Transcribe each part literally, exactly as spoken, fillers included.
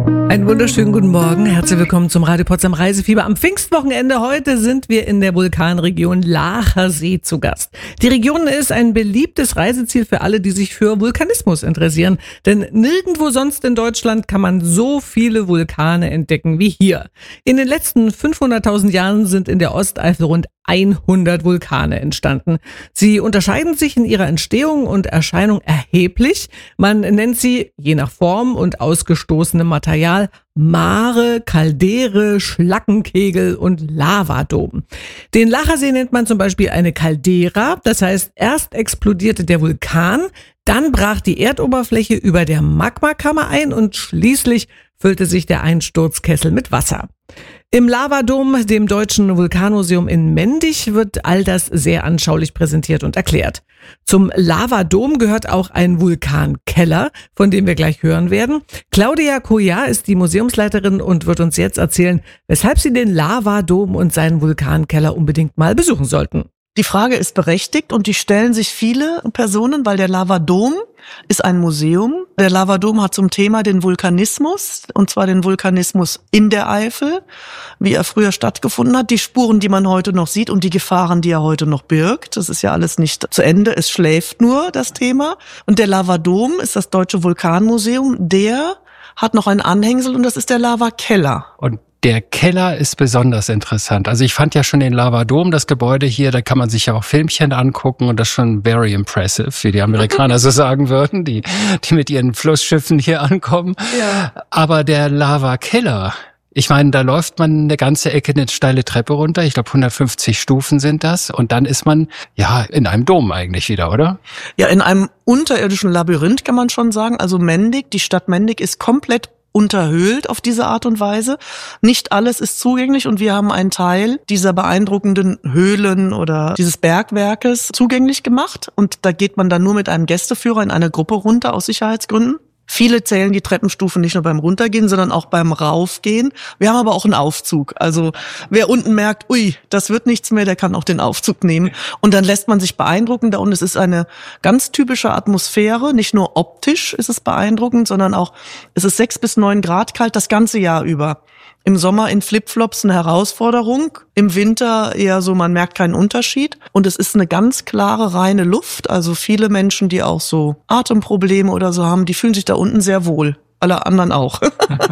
Einen wunderschönen guten Morgen. Herzlich willkommen zum Radio Potsdam Reisefieber. Am Pfingstwochenende heute sind wir in der Vulkanregion Laacher See zu Gast. Die Region ist ein beliebtes Reiseziel für alle, die sich für Vulkanismus interessieren. Denn nirgendwo sonst in Deutschland kann man so viele Vulkane entdecken wie hier. In den letzten fünfhunderttausend Jahren sind in der Osteifel rund hundert Vulkane entstanden. Sie unterscheiden sich in ihrer Entstehung und Erscheinung erheblich. Man nennt sie, je nach Form und ausgestoßenem Material, Mare, Caldere, Schlackenkegel und Lavadom. Den Laachersee nennt man zum Beispiel eine Caldera, das heißt, erst explodierte der Vulkan, dann brach die Erdoberfläche über der Magmakammer ein und schließlich füllte sich der Einsturzkessel mit Wasser. Im Lavadom, dem Deutschen Vulkanmuseum in Mendig, wird all das sehr anschaulich präsentiert und erklärt. Zum Lavadom gehört auch ein Vulkankeller, von dem wir gleich hören werden. Claudia Coyat ist die Museumsleiterin und wird uns jetzt erzählen, weshalb Sie den Lavadom und seinen Vulkankeller unbedingt mal besuchen sollten. Die Frage ist berechtigt und die stellen sich viele Personen, weil der Lavadom ist ein Museum. Der Lavadom hat zum Thema den Vulkanismus, und zwar den Vulkanismus in der Eifel, wie er früher stattgefunden hat, die Spuren, die man heute noch sieht und die Gefahren, die er heute noch birgt. Das ist ja alles nicht zu Ende, es schläft nur, das Thema. Und der Lavadom ist das Deutsche Vulkanmuseum, der hat noch ein Anhängsel und das ist der Lavakeller. Und der Keller ist besonders interessant. Also ich fand ja schon den Lavadom, das Gebäude hier, da kann man sich ja auch Filmchen angucken und das ist schon very impressive, wie die Amerikaner so sagen würden, die, die mit ihren Flussschiffen hier ankommen. Ja. Aber der Lavakeller, ich meine, da läuft man eine ganze Ecke eine steile Treppe runter. Ich glaube, hundertfünfzig Stufen sind das. Und dann ist man, ja, in einem Dom eigentlich wieder, oder? Ja, in einem unterirdischen Labyrinth kann man schon sagen. Also Mendig, die Stadt Mendig ist komplett unterhöhlt auf diese Art und Weise. Nicht alles ist zugänglich und wir haben einen Teil dieser beeindruckenden Höhlen oder dieses Bergwerkes zugänglich gemacht. Und da geht man dann nur mit einem Gästeführer in eine Gruppe runter aus Sicherheitsgründen. Viele zählen die Treppenstufen nicht nur beim Runtergehen, sondern auch beim Raufgehen. Wir haben aber auch einen Aufzug. Also wer unten merkt, ui, das wird nichts mehr, der kann auch den Aufzug nehmen. Und dann lässt man sich beeindrucken. Und es ist eine ganz typische Atmosphäre. Nicht nur optisch ist es beeindruckend, sondern auch, es ist sechs bis neun Grad kalt das ganze Jahr über. Im Sommer in Flipflops eine Herausforderung, im Winter eher so, man merkt keinen Unterschied. Und es ist eine ganz klare, reine Luft. Also viele Menschen, die auch so Atemprobleme oder so haben, die fühlen sich da unten sehr wohl. Alle anderen auch.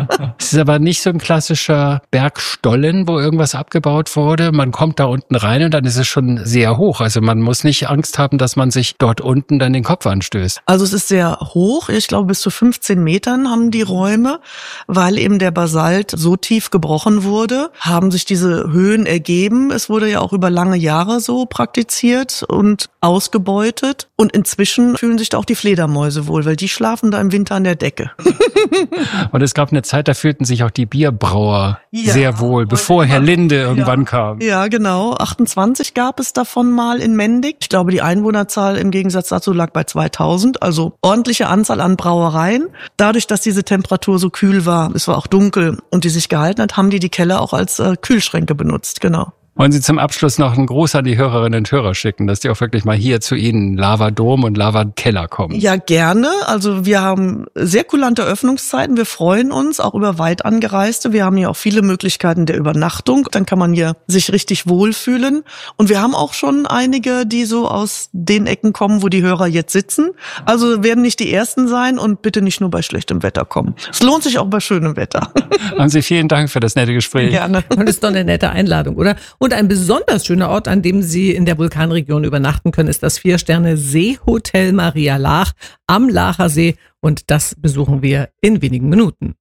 Es ist aber nicht so ein klassischer Bergstollen, wo irgendwas abgebaut wurde. Man kommt da unten rein und dann ist es schon sehr hoch. Also man muss nicht Angst haben, dass man sich dort unten dann den Kopf anstößt. Also es ist sehr hoch. Ich glaube, bis zu fünfzehn Metern haben die Räume, weil eben der Basalt so tief gebrochen wurde, haben sich diese Höhen ergeben. Es wurde ja auch über lange Jahre so praktiziert und ausgebeutet. Und inzwischen fühlen sich da auch die Fledermäuse wohl, weil die schlafen da im Winter an der Decke. Und es gab eine Zeit, da fühlten sich auch die Bierbrauer ja, sehr wohl, bevor Herr Linde irgendwann ja. kam. Ja, genau. achtundzwanzig gab es davon mal in Mendig. Ich glaube, die Einwohnerzahl im Gegensatz dazu lag bei zweitausend. Also ordentliche Anzahl an Brauereien. Dadurch, dass diese Temperatur so kühl war, es war auch dunkel und die sich gehalten hat, haben die die Keller auch als äh, Kühlschränke benutzt. Genau. Wollen Sie zum Abschluss noch einen Gruß an die Hörerinnen und Hörer schicken, dass die auch wirklich mal hier zu Ihnen Lavadom und Lavakeller kommen? Ja, gerne. Also wir haben sehr kulante Öffnungszeiten. Wir freuen uns auch über weit Angereiste. Wir haben hier auch viele Möglichkeiten der Übernachtung. Dann kann man hier sich richtig wohlfühlen. Und wir haben auch schon einige, die so aus den Ecken kommen, wo die Hörer jetzt sitzen. Also werden nicht die Ersten sein und bitte nicht nur bei schlechtem Wetter kommen. Es lohnt sich auch bei schönem Wetter. Haben Sie vielen Dank für das nette Gespräch. Gerne. Und das ist doch eine nette Einladung, oder? Und ein besonders schöner Ort, an dem Sie in der Vulkanregion übernachten können, ist das Vier-Sterne-Seehotel Maria Laach am Laacher See. Und das besuchen wir in wenigen Minuten.